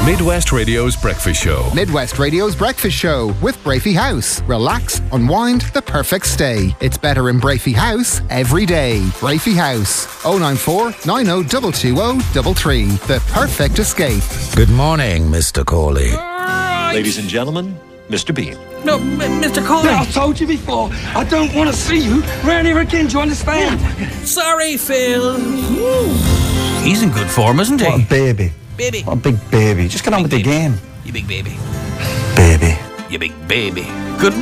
Midwest Radio's Breakfast Show. Midwest Radio's Breakfast Show with Brafey House. Relax, unwind, the perfect stay. It's better in Brafey House every day. Brafey House. 094 90 220 The perfect escape. Good morning, Mr. Corley. Ladies and gentlemen, Mr. Bean. No, Mr. Corley. I've told you before, I don't want to see you round here again, do you understand? Sorry, Phil. He's in good form, isn't he? What a baby. Baby. What a big baby. Just get on with the game. You big baby. Baby. You big baby. Good